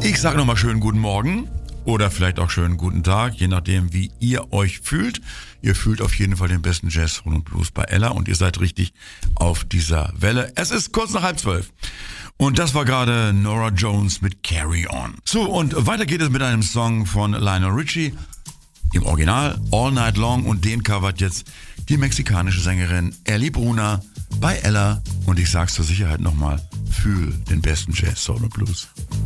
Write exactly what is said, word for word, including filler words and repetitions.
Ich sage nochmal schönen guten Morgen oder vielleicht auch schönen guten Tag, je nachdem, wie ihr euch fühlt. Ihr fühlt auf jeden Fall den besten Jazz, Soul und Blues bei Ella und ihr seid richtig auf dieser Welle. Es ist kurz nach halb zwölf. Und das war gerade Norah Jones mit Carry On. So, und weiter geht es mit einem Song von Lionel Richie, im Original All Night Long, und den covert jetzt die mexikanische Sängerin Ellie Bruna bei Ella. Und ich sag's zur Sicherheit nochmal, fühl den besten Jazz, Soul und Blues.